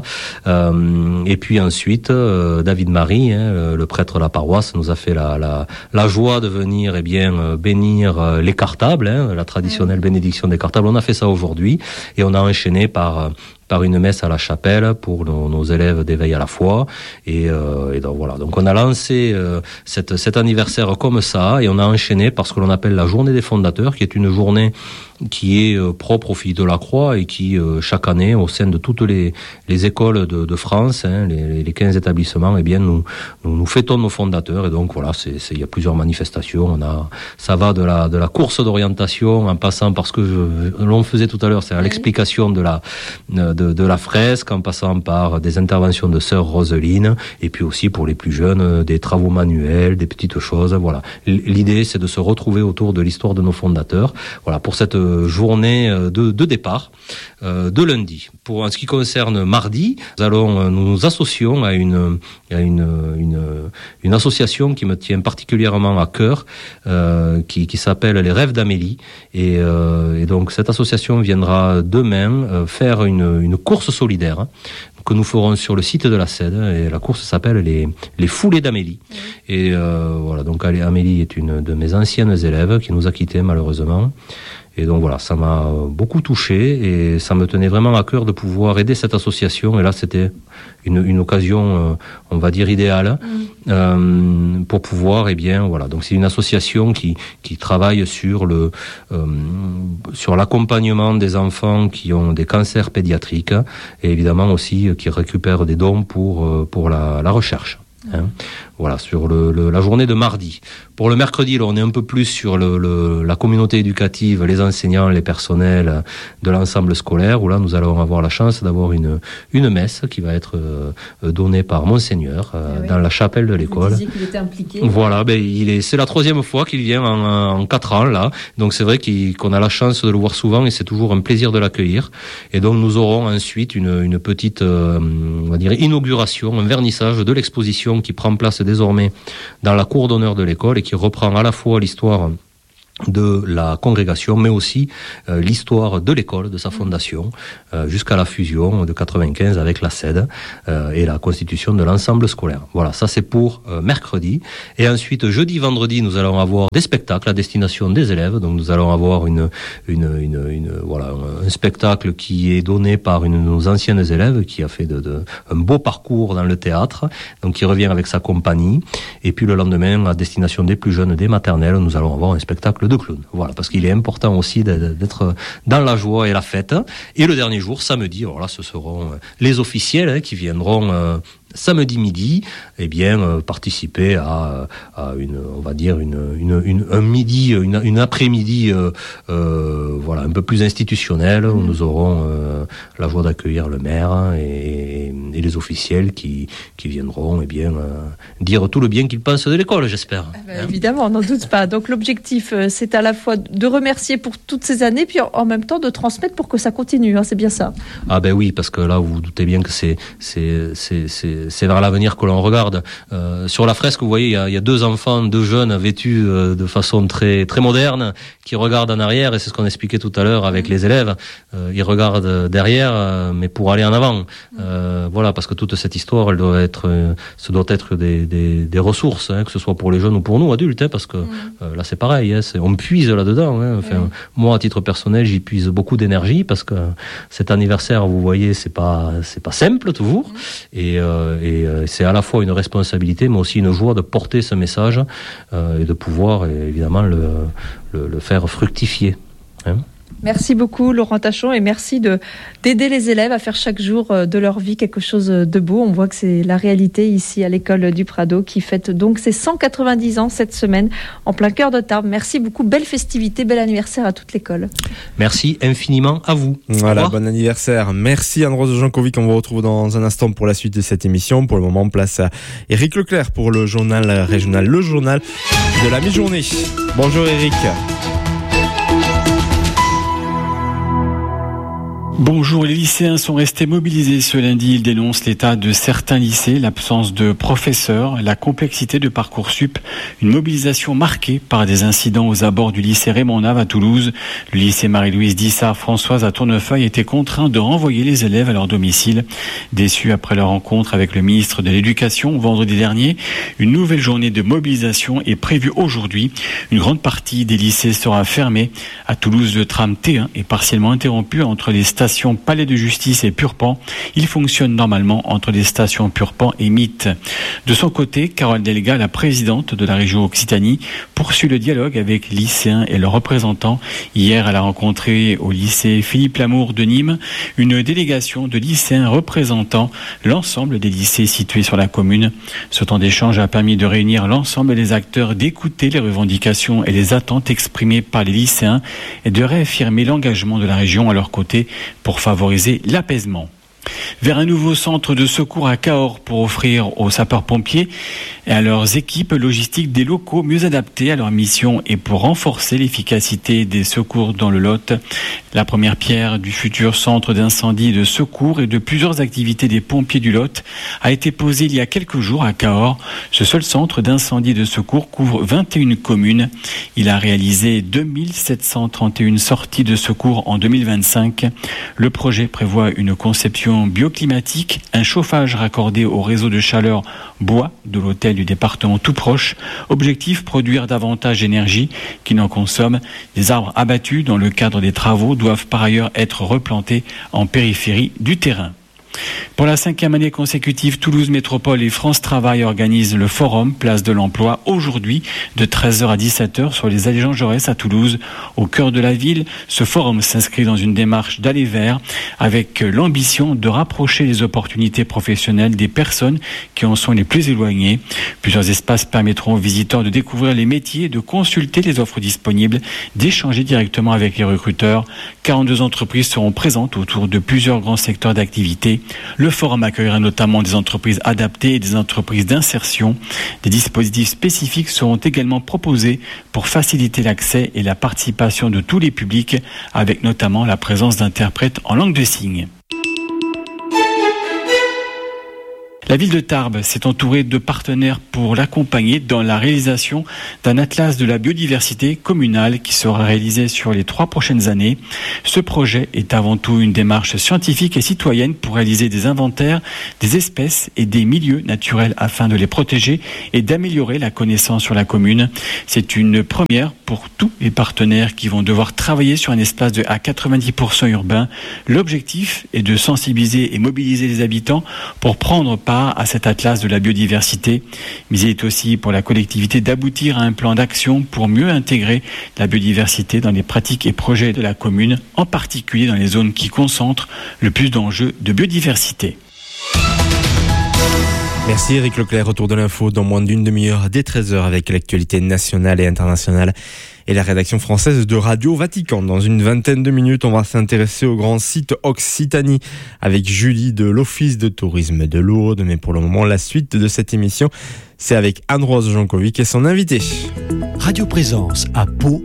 euh, et puis ensuite euh, David Marie, hein, le prêtre de la paroisse, nous a fait la, la, la joie de venir eh bien bénir les cartables, hein, la traditionnelle mmh. bénédiction des cartables. On a fait ça aujourd'hui et on a enchaîné par par une messe à la chapelle pour nos, nos élèves d'éveil à la foi et, euh, et donc voilà, donc on a lancé euh, cette, cet anniversaire comme ça et on a enchaîné par ce que l'on appelle la journée des fondateurs, qui est une journée qui est euh, propre aux Filles de la Croix et qui euh, chaque année au sein de toutes les, les écoles de, de France, hein, les, les quinze établissements, eh bien nous, nous nous fêtons nos fondateurs et donc voilà, c'est, c'est, il y a plusieurs manifestations. On a, ça va de la de la course d'orientation en passant par ce que je, l'on faisait tout à l'heure, c'est à l'explication de la de, de la fresque, en passant par des interventions de sœur Roseline, et puis aussi pour les plus jeunes, des travaux manuels, des petites choses. Voilà. L'idée, c'est de se retrouver autour de l'histoire de nos fondateurs. Voilà, pour cette journée de, de départ euh, de lundi. Pour en ce qui concerne mardi, nous allons nous, nous associons à une à une, une une association qui me tient particulièrement à cœur, euh, qui qui s'appelle les Rêves d'Amélie, et, euh, et donc cette association viendra demain euh, faire une une course solidaire, hein, que nous ferons sur le site de la C E D, et la course s'appelle les, les Foulées d'Amélie. Oui. Et euh, voilà, donc Amélie est une de mes anciennes élèves qui nous a quittés malheureusement. Et donc voilà, ça m'a beaucoup touché et ça me tenait vraiment à cœur de pouvoir aider cette association. Et là, c'était une, une occasion, euh, on va dire, idéale mmh. euh, pour pouvoir, eh bien, voilà. Donc c'est une association qui qui travaille sur le euh, sur l'accompagnement des enfants qui ont des cancers pédiatriques et évidemment aussi qui récupèrent des dons pour pour la, la recherche. Hein. Voilà, sur le, le, la journée de mardi. Pour le mercredi, là, on est un peu plus sur le, le, la communauté éducative, les enseignants, les personnels de l'ensemble scolaire, où là, nous allons avoir la chance d'avoir une, une messe qui va être euh, donnée par Monseigneur euh, oui. dans la chapelle de l'école. Vous disiez qu'il était impliqué. Voilà, ben, il est, c'est la troisième fois qu'il vient en, en quatre ans, là. Donc, c'est vrai qu'il, qu'on a la chance de le voir souvent et c'est toujours un plaisir de l'accueillir. Et donc, nous aurons ensuite une, une petite, euh, on va dire, inauguration, un vernissage de l'exposition qui prend place désormais dans la cour d'honneur de l'école et qui reprend à la fois l'histoire de la congrégation, mais aussi euh, l'histoire de l'école, de sa fondation, euh, jusqu'à la fusion de quatre-vingt-quinze avec la C E D euh, et la constitution de l'ensemble scolaire. Voilà, ça c'est pour euh, mercredi. Et ensuite, jeudi, vendredi, nous allons avoir des spectacles à destination des élèves. Donc nous allons avoir une, une, une, une voilà, un spectacle qui est donné par une de nos anciennes élèves qui a fait de, de, un beau parcours dans le théâtre, donc qui revient avec sa compagnie. Et puis le lendemain, à destination des plus jeunes, des maternelles, nous allons avoir un spectacle de clown. Voilà, parce qu'il est important aussi d'être dans la joie et la fête. Et le dernier jour, samedi, alors là, ce seront les officiels hein, qui viendront euh, samedi midi, eh bien, euh, participer à, à une, on va dire, une, une, une un midi, une, une après-midi, euh, euh, voilà, un peu plus institutionnel, où nous aurons euh, la joie d'accueillir le maire et, et les officiels qui, qui viendront, eh bien, euh, dire tout le bien qu'ils pensent de l'école, j'espère. Ah ben, hein évidemment, on n'en doute pas. Donc l'objectif, c'est à la fois de remercier pour toutes ces années, puis en même temps de transmettre pour que ça continue. Hein, c'est bien ça. Ah ben oui, parce que là, vous vous doutez bien que c'est, c'est, c'est, c'est c'est vers l'avenir que l'on regarde. Euh, sur la fresque, vous voyez, il y a, il y a deux enfants, deux jeunes vêtus euh, de façon très très moderne, qui regardent en arrière, et c'est ce qu'on expliquait tout à l'heure avec les élèves. Euh, ils regardent derrière, euh, mais pour aller en avant. Euh, voilà, parce que toute cette histoire, elle doit être, euh, ce doit être des, des, des ressources, hein, que ce soit pour les jeunes ou pour nous adultes, hein, parce que euh, là c'est pareil, hein, c'est, on puise là-dedans. Hein, enfin, oui. Moi, à titre personnel, j'y puise beaucoup d'énergie parce que cet anniversaire, vous voyez, c'est pas c'est pas simple toujours, et euh, Et c'est à la fois une responsabilité, mais aussi une joie de porter ce message euh, et de pouvoir évidemment le, le, le faire fructifier. Hein. Merci beaucoup Laurent Tachon et merci de, d'aider les élèves à faire chaque jour de leur vie quelque chose de beau. On voit que c'est la réalité ici à l'école du Prado qui fête donc ses cent quatre-vingt-dix ans cette semaine en plein cœur de Tarbes. Merci beaucoup, belle festivité, bel anniversaire à toute l'école. Merci infiniment à vous. Voilà, bon anniversaire. Merci Anne-Rose Jankovic, on vous retrouve dans un instant pour la suite de cette émission. Pour le moment, place à Éric Leclerc pour le journal régional, le journal de la mi-journée. Bonjour Éric. Bonjour, les lycéens sont restés mobilisés ce lundi. Ils dénoncent l'état de certains lycées, l'absence de professeurs, la complexité de Parcoursup, une mobilisation marquée par des incidents aux abords du lycée Raymond Nave à Toulouse. Le lycée Marie-Louise Dissart-Françoise à Tournefeuille était contraint de renvoyer les élèves à leur domicile. Déçus après leur rencontre avec le ministre de l'Éducation vendredi dernier, une nouvelle journée de mobilisation est prévue aujourd'hui. Une grande partie des lycées sera fermée. À Toulouse, le tram T un est partiellement interrompu entre les stations Palais de Justice et Purpan. Il fonctionne normalement entre les stations Purpan et Mythe. De son côté, Carole Delga, la présidente de la région Occitanie, poursuit poursuit le dialogue avec les lycéens et leurs représentants. Hier, elle a rencontré au lycée Philippe Lamour de Nîmes une délégation de lycéens représentant l'ensemble des lycées situés sur la commune. Ce temps d'échange a permis de réunir l'ensemble des acteurs, d'écouter les revendications et les attentes exprimées par les lycéens et de réaffirmer l'engagement de la région à leur côté pour favoriser l'apaisement. Vers un nouveau centre de secours à Cahors pour offrir aux sapeurs-pompiers et à leurs équipes logistiques des locaux mieux adaptés à leur mission et pour renforcer l'efficacité des secours dans le Lot. La première pierre du futur centre d'incendie et de secours et de plusieurs activités des pompiers du Lot a été posée il y a quelques jours à Cahors. Ce seul centre d'incendie et de secours couvre vingt et une communes. Il a réalisé deux mille sept cent trente et une sorties de secours en deux mille vingt-cinq. Le projet prévoit une conception bioclimatique, un chauffage raccordé au réseau de chaleur bois de l'hôtel du département tout proche. Objectif, produire davantage d'énergie qui n'en consomme. Des arbres abattus dans le cadre des travaux doivent par ailleurs être replantés en périphérie du terrain. Pour la cinquième année consécutive, Toulouse Métropole et France Travail organisent le forum Place de l'Emploi aujourd'hui de treize heures à dix-sept heures sur les allées Jean Jaurès à Toulouse. Au cœur de la ville, ce forum s'inscrit dans une démarche d'aller vers avec l'ambition de rapprocher les opportunités professionnelles des personnes qui en sont les plus éloignées. Plusieurs espaces permettront aux visiteurs de découvrir les métiers, de consulter les offres disponibles, d'échanger directement avec les recruteurs. quarante-deux entreprises seront présentes autour de plusieurs grands secteurs d'activité. Le forum accueillera notamment des entreprises adaptées et des entreprises d'insertion. Des dispositifs spécifiques seront également proposés pour faciliter l'accès et la participation de tous les publics, avec notamment la présence d'interprètes en langue de signes. La ville de Tarbes s'est entourée de partenaires pour l'accompagner dans la réalisation d'un atlas de la biodiversité communale qui sera réalisé sur les trois prochaines années. Ce projet est avant tout une démarche scientifique et citoyenne pour réaliser des inventaires des espèces et des milieux naturels afin de les protéger et d'améliorer la connaissance sur la commune. C'est une première pour tous les partenaires qui vont devoir travailler sur un espace de à quatre-vingt-dix pour cent urbain. L'objectif est de sensibiliser et mobiliser les habitants pour prendre part à cet atlas de la biodiversité, mais il est aussi pour la collectivité d'aboutir à un plan d'action pour mieux intégrer la biodiversité dans les pratiques et projets de la commune, en particulier dans les zones qui concentrent le plus d'enjeux de biodiversité. Merci Eric Leclerc, retour de l'info dans moins d'une demi-heure dès treize heures avec l'actualité nationale et internationale et la rédaction française de Radio Vatican. Dans une vingtaine de minutes, on va s'intéresser au grand site Occitanie avec Julie de l'Office de tourisme de Lourdes. Mais pour le moment, la suite de cette émission, c'est avec Anne-Rose Jankovic et son invité. Radio Présence à Pau,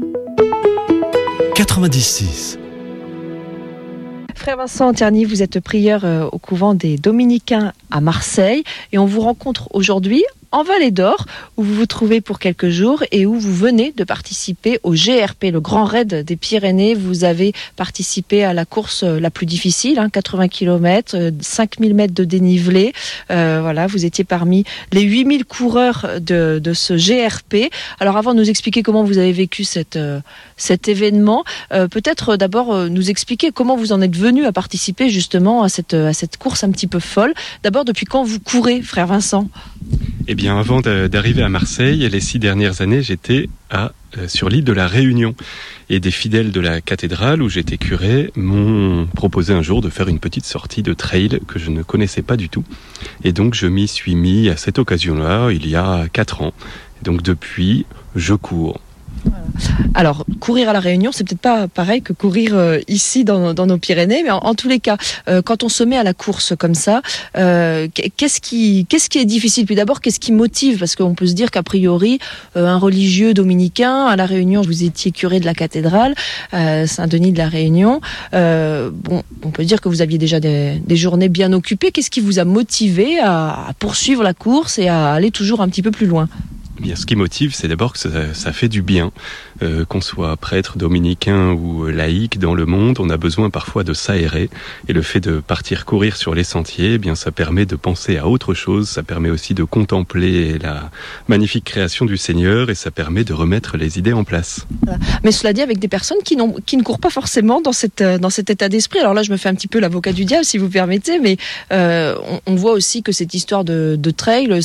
quatre-vingt-dix-six. Frère Vincent Terny, vous êtes prieur au couvent des Dominicains à Marseille et on vous rencontre aujourd'hui en Vallée d'Or, où vous vous trouvez pour quelques jours et où vous venez de participer au G R P, le Grand Raid des Pyrénées. Vous avez participé à la course la plus difficile, hein, quatre-vingts kilomètres, cinq mille mètres de dénivelé. Euh, voilà, vous étiez parmi les huit mille coureurs de, de ce G R P. Alors avant de nous expliquer comment vous avez vécu cette, euh, cet événement, euh, peut-être d'abord euh, nous expliquer comment vous en êtes venu à participer justement à cette, à cette course un petit peu folle. D'abord, depuis quand vous courez, frère Vincent ? Eh bien, avant d'arriver à Marseille, les six dernières années, j'étais à, euh, sur l'île de la Réunion. Et des fidèles de la cathédrale où j'étais curé m'ont proposé un jour de faire une petite sortie de trail que je ne connaissais pas du tout. Et donc, je m'y suis mis à cette occasion-là, il y a quatre ans. Et donc, depuis, je cours. Voilà. Alors, courir à la Réunion, c'est peut-être pas pareil que courir euh, ici dans, dans nos Pyrénées, mais en, en tous les cas, euh, quand on se met à la course comme ça, euh, qu'est-ce qui, qu'est-ce qui est difficile ? Puis d'abord, qu'est-ce qui motive ? Parce qu'on peut se dire qu'a priori, euh, un religieux dominicain à la Réunion, vous étiez curé de la cathédrale, euh, Saint-Denis de la Réunion. Euh, bon, on peut dire que vous aviez déjà des, des journées bien occupées. Qu'est-ce qui vous a motivé à, à poursuivre la course et à aller toujours un petit peu plus loin ? Bien, ce qui motive, c'est d'abord que ça, ça fait du bien. Euh, qu'on soit prêtre, dominicain ou laïque dans le monde, on a besoin parfois de s'aérer. Et le fait de partir courir sur les sentiers, eh bien, ça permet de penser à autre chose. Ça permet aussi de contempler la magnifique création du Seigneur et ça permet de remettre les idées en place. Voilà. Mais cela dit, avec des personnes qui, n'ont, qui ne courent pas forcément dans, cette, dans cet état d'esprit. Alors là, je me fais un petit peu l'avocat du diable, si vous permettez, mais euh, on, on voit aussi que cette histoire de, de trail, c'est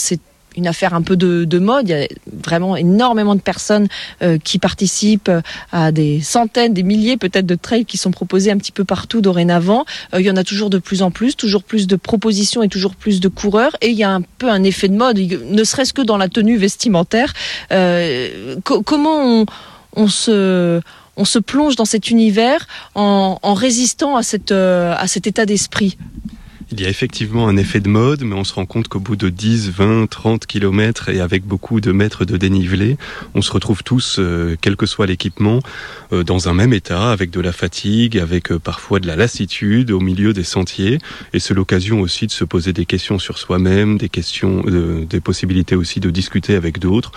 une affaire un peu de, de mode. Il y a vraiment énormément de personnes euh, qui participent à des centaines, des milliers peut-être de trails qui sont proposés un petit peu partout dorénavant. Euh, il y en a toujours de plus en plus, toujours plus de propositions et toujours plus de coureurs. Et il y a un peu un effet de mode, ne serait-ce que dans la tenue vestimentaire. Euh, co- comment on, on se... on se plonge dans cet univers en, en résistant à, cette, euh, à cet état d'esprit? Il y a effectivement un effet de mode, mais on se rend compte qu'au bout de dix, vingt, trente kilomètres et avec beaucoup de mètres de dénivelé, on se retrouve tous, euh, quel que soit l'équipement, euh, dans un même état, avec de la fatigue, avec euh, parfois de la lassitude au milieu des sentiers. Et c'est l'occasion aussi de se poser des questions sur soi-même, des questions, euh, des possibilités aussi de discuter avec d'autres.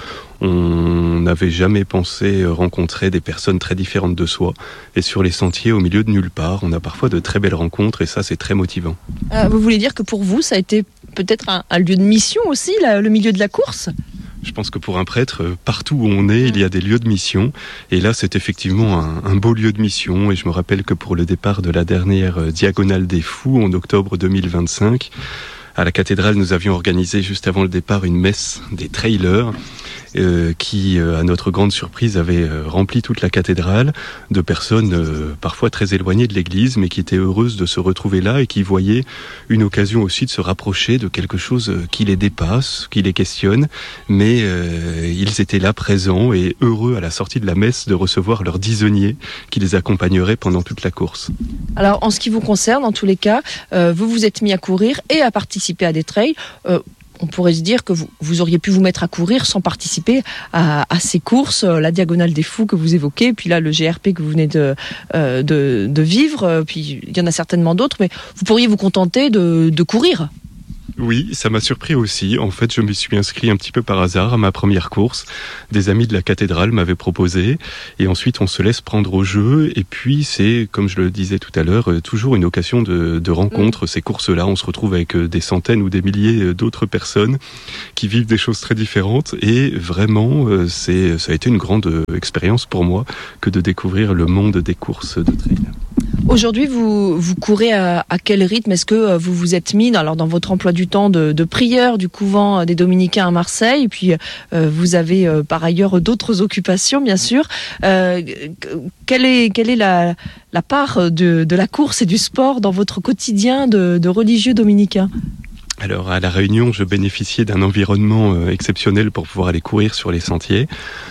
On n'avait jamais pensé rencontrer des personnes très différentes de soi. Et sur les sentiers, au milieu de nulle part, on a parfois de très belles rencontres et ça, c'est très motivant. Euh, vous voulez dire que pour vous, ça a été peut-être un, un lieu de mission aussi, là, le milieu de la course ? Je pense que pour un prêtre, partout où on est, il y a des lieux de mission. Et là, c'est effectivement un, un beau lieu de mission. Et je me rappelle que pour le départ de la dernière Diagonale des Fous, en octobre deux mille vingt-cinq, à la cathédrale, nous avions organisé juste avant le départ une messe des trailers. Euh, qui, euh, à notre grande surprise, avait euh, rempli toute la cathédrale de personnes euh, parfois très éloignées de l'église, mais qui étaient heureuses de se retrouver là et qui voyaient une occasion aussi de se rapprocher de quelque chose euh, qui les dépasse, qui les questionne, mais euh, ils étaient là présents et heureux à la sortie de la messe de recevoir leur disonnier qui les accompagnerait pendant toute la course. Alors, en ce qui vous concerne, en tous les cas, euh, vous vous êtes mis à courir et à participer à des trails. Euh, On pourrait se dire que vous, vous auriez pu vous mettre à courir sans participer à, à ces courses, la Diagonale des Fous que vous évoquez, puis là le G R P que vous venez de, euh, de, de vivre, puis il y en a certainement d'autres, mais vous pourriez vous contenter de, de courir. Oui, ça m'a surpris aussi. En fait, je me suis inscrit un petit peu par hasard à ma première course. Des amis de la cathédrale m'avaient proposé. Et ensuite, on se laisse prendre au jeu. Et puis, c'est, comme je le disais tout à l'heure, toujours une occasion de, de rencontre. Mmh. Ces courses-là, on se retrouve avec des centaines ou des milliers d'autres personnes qui vivent des choses très différentes. Et vraiment, c'est, ça a été une grande expérience pour moi que de découvrir le monde des courses de trail. Aujourd'hui, vous, vous courez à, à quel rythme ? Est-ce que vous vous êtes mis alors, dans votre emploi du temps de, de prieur du couvent des Dominicains à Marseille, et puis euh, vous avez euh, par ailleurs d'autres occupations, bien sûr. Euh, quelle est, quelle est la, la part de, de la course et du sport dans votre quotidien de, de religieux dominicains ? Alors, à La Réunion, je bénéficiais d'un environnement euh, exceptionnel pour pouvoir aller courir sur les sentiers.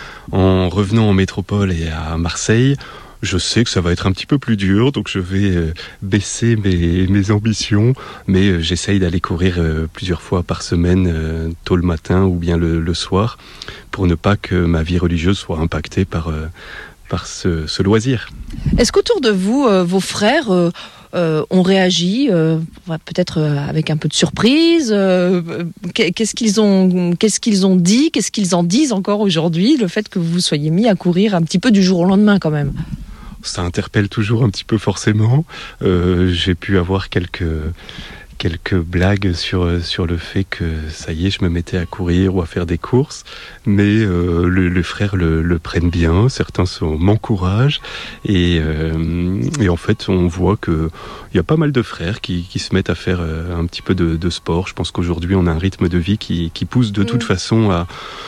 En revenant en métropole et à Marseille, je sais que ça va être un petit peu plus dur, donc je vais euh, baisser mes, mes ambitions, mais euh, j'essaye d'aller courir euh, plusieurs fois par semaine, euh, tôt le matin ou bien le, le soir, pour ne pas que ma vie religieuse soit impactée par, euh, par ce, ce loisir. Est-ce qu'autour de vous, euh, vos frères euh, euh, ont réagi, euh, peut-être euh, avec un peu de surprise euh, qu'est-ce qu'ils ont, qu'est-ce qu'ils ont dit, qu'est-ce qu'ils en disent encore aujourd'hui, le fait que vous vous soyez mis à courir un petit peu du jour au lendemain quand même ? Ça interpelle toujours un petit peu forcément. Euh, j'ai pu avoir quelques, quelques blagues sur, sur le fait que ça y est, je me mettais à courir ou à faire des courses. Mais euh, le, les frères le, le prennent bien, certains sont, m'encouragent. Et, euh, et en fait, on voit qu'il y a pas mal de frères qui, qui se mettent à faire un petit peu de, de sport. Je pense qu'aujourd'hui, on a un rythme de vie qui, qui pousse de toute mmh. façon à...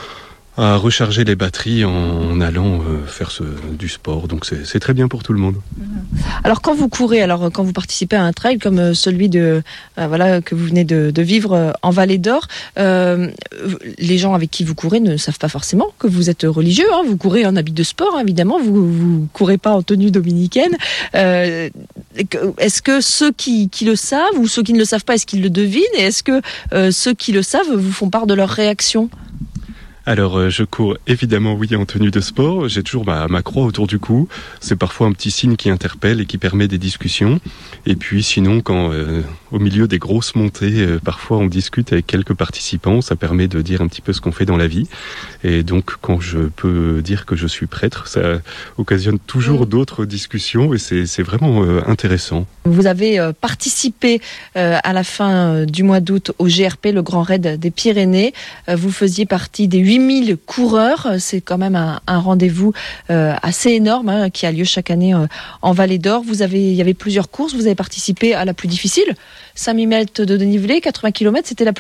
à recharger les batteries en allant euh, faire ce, du sport. Donc c'est, c'est très bien pour tout le monde. Alors quand vous courez, alors quand vous participez à un trail comme celui de euh, voilà que vous venez de, de vivre en Vallée d'Or, euh, les gens avec qui vous courez ne savent pas forcément que vous êtes religieux. Hein, vous courez en habit de sport, évidemment. Vous vous courez pas en tenue dominicaine. Euh, est-ce que ceux qui, qui le savent ou ceux qui ne le savent pas, est-ce qu'ils le devinent ? Et est-ce que euh, ceux qui le savent vous font part de leur réaction ? Alors, euh, je cours évidemment, oui, en tenue de sport. J'ai toujours ma, ma croix autour du cou. C'est parfois un petit signe qui interpelle et qui permet des discussions. Et puis, sinon, quand euh, au milieu des grosses montées, euh, parfois on discute avec quelques participants, ça permet de dire un petit peu ce qu'on fait dans la vie. Et donc, quand je peux dire que je suis prêtre, ça occasionne toujours mmh. d'autres discussions et c'est, c'est vraiment euh, intéressant. Vous avez euh, participé euh, à la fin euh, du mois d'août au G R P, le Grand Raid des Pyrénées. Euh, vous faisiez partie des huit mille coureurs, c'est quand même un, un rendez-vous euh, assez énorme hein, qui a lieu chaque année euh, en Vallée d'Or. Vous avez, il y avait plusieurs courses, vous avez participé à la plus difficile, cinq mille mètres de dénivelé, quatre-vingts kilomètres, c'était la plus dure ?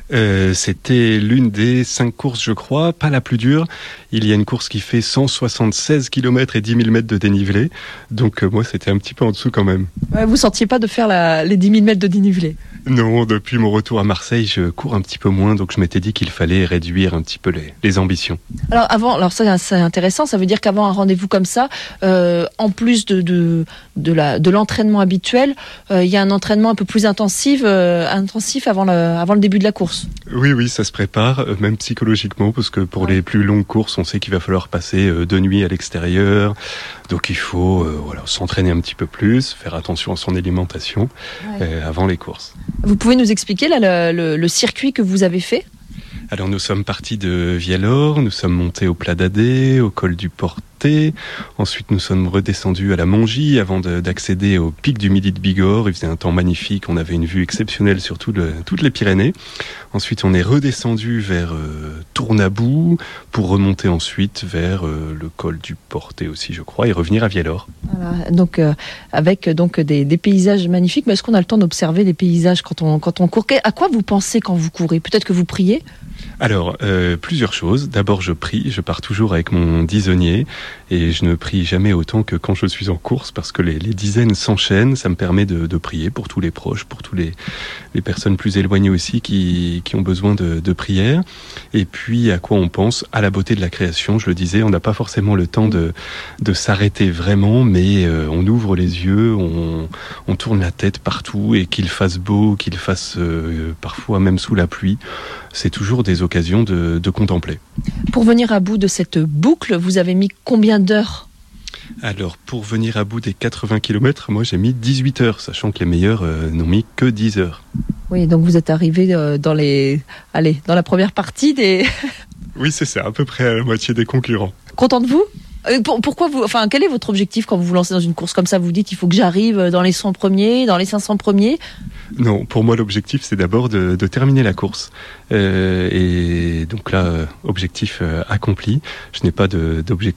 Euh, c'était l'une des cinq courses, je crois, pas la plus dure. Il y a une course qui fait cent soixante-seize kilomètres et dix mille mètres de dénivelé. Donc euh, moi, c'était un petit peu en dessous quand même. Ouais, vous sentiez pas de faire la, les dix mille mètres de dénivelé? Non, depuis mon retour à Marseille, je cours un petit peu moins, donc je m'étais dit qu'il fallait réduire un petit peu les, les ambitions. Alors avant, alors ça c'est intéressant, ça veut dire qu'avant un rendez-vous comme ça, euh, en plus de de de, la, de l'entraînement habituel, euh, il y a un entraînement un peu plus intensif, euh, intensif avant le avant le début de la course. Oui, oui, ça se prépare, euh, même psychologiquement, parce que pour ouais. les plus longues courses, on sait qu'il va falloir passer euh, deux nuits à l'extérieur, donc il faut euh, voilà s'entraîner un petit peu plus, faire attention à son alimentation ouais. euh, avant les courses. Vous pouvez nous expliquer là, le, le, le circuit que vous avez fait ? Alors nous sommes partis de Vialor, nous sommes montés au Plat d'Adé, au col du Portet, ensuite nous sommes redescendus à la Mongie avant de, d'accéder au pic du Midi de Bigorre. Il faisait un temps magnifique, on avait une vue exceptionnelle sur tout le, toutes les Pyrénées. Ensuite on est redescendu vers euh, Tournabou pour remonter ensuite vers euh, le col du Portet aussi je crois et revenir à Vialor. Voilà, donc euh, avec donc des, des paysages magnifiques, mais est-ce qu'on a le temps d'observer les paysages quand on, quand on court ? À quoi vous pensez quand vous courez ? Peut-être que vous priez ? Alors, euh, plusieurs choses. D'abord, je prie. Je pars toujours avec mon dixonnier et je ne prie jamais autant que quand je suis en course parce que les, les dizaines s'enchaînent. Ça me permet de, de prier pour tous les proches, pour tous les, les personnes plus éloignées aussi qui, qui ont besoin de, de prière. Et puis, à quoi on pense ? À la beauté de la création. Je le disais, on n'a pas forcément le temps de, de s'arrêter vraiment, mais euh, on ouvre les yeux, on, on tourne la tête partout et qu'il fasse beau, qu'il fasse euh, parfois même sous la pluie. C'est toujours des occasions de, de contempler. Pour venir à bout de cette boucle, vous avez mis combien d'heures ? Alors, pour venir à bout des quatre-vingts kilomètres, moi j'ai mis dix-huit heures, sachant que les meilleurs euh, n'ont mis que dix heures. Oui, donc vous êtes arrivé euh, dans les, allez, dans la première partie des... Oui, c'est ça, à peu près à la moitié des concurrents. Content de vous ? Pourquoi vous, enfin, quel est votre objectif quand vous vous lancez dans une course comme ça ? Vous dites il faut que j'arrive dans les cent premiers, dans les cinq cents premiers ? Non, pour moi l'objectif c'est d'abord de, de terminer la course. Euh, et donc là, objectif euh, accompli. Je n'ai pas de, d'objectif